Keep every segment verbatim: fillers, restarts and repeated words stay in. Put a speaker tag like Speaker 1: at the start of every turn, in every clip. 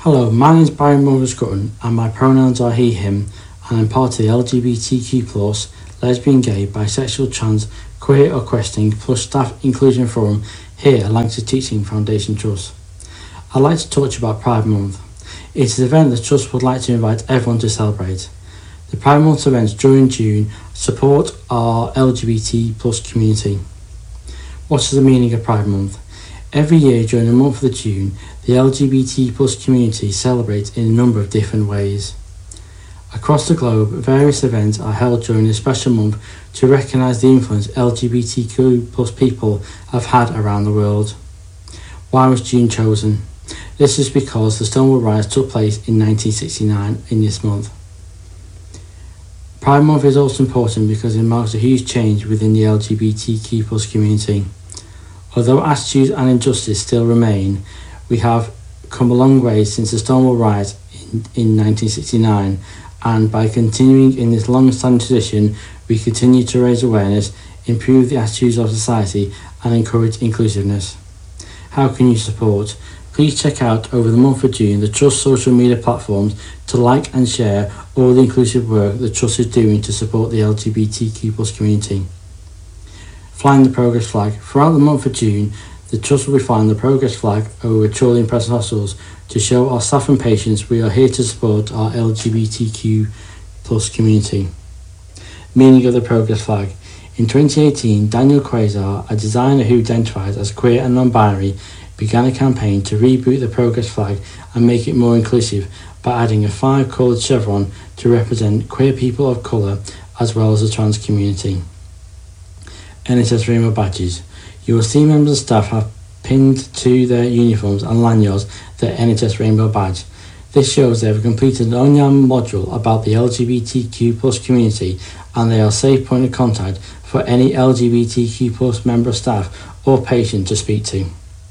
Speaker 1: Hello, my name is Brian Morris-Gutton and my pronouns are he, him, and I'm part of the L G B T Q plus, lesbian, gay, bisexual, trans, queer or questioning plus staff inclusion forum here at Lancashire Teaching Foundation Trust. I'd like to talk to you about Pride Month. It is an event the Trust would like to invite everyone to celebrate. The Pride Month events during June support our L G B T plus community. What is the meaning of Pride Month? Every year during the month of June, the L G B T plus community celebrates in a number of different ways. Across the globe, various events are held during this special month to recognise the influence L G B T Q plus people have had around the world. Why was June chosen? This is because the Stonewall Riots took place in nineteen sixty-nine in this month. Pride Month is also important because it marks a huge change within the L G B T Q plus community. Although attitudes and injustice still remain, we have come a long way since the Stonewall Riots in, in nineteen sixty-nine, and by continuing in this long-standing tradition, we continue to raise awareness, improve the attitudes of society, and encourage inclusiveness. How can you support? Please check out over the month of June the Trust social media platforms to like and share all the inclusive work the Trust is doing to support the L G B T Q plus community. Flying the Progress Flag. Throughout the month of June, the Trust will be flying the Progress Flag over Chorley and Preston Hospitals to show our staff and patients we are here to support our L G B T Q plus community. Meaning of the Progress Flag. In twenty eighteen, Daniel Quasar, a designer who identifies as queer and non-binary, began a campaign to reboot the Progress Flag and make it more inclusive by adding a five-coloured chevron to represent queer people of colour as well as the trans community. N H S Rainbow Badges. You will see members of staff have pinned to their uniforms and lanyards their N H S Rainbow Badge. This shows they have completed an online module about the L G B T Q plus community, and they are a safe point of contact for any L G B T Q plus member of staff or patient to speak to.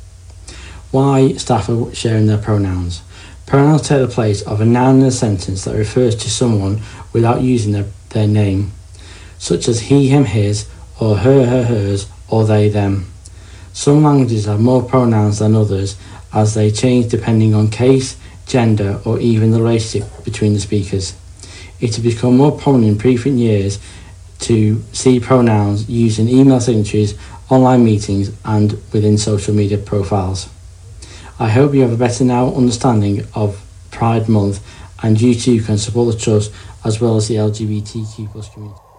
Speaker 1: Why staff are sharing their pronouns. Pronouns take the place of a noun in a sentence that refers to someone without using their, their name, such as he, him, his, or her, her, hers, or they, them. Some languages have more pronouns than others as they change depending on case, gender, or even the relationship between the speakers. It has become more prominent in recent years to see pronouns used in email signatures, online meetings, and within social media profiles. I hope you have a better now understanding of Pride Month and you too can support the Trust as well as the L G B T Q plus community.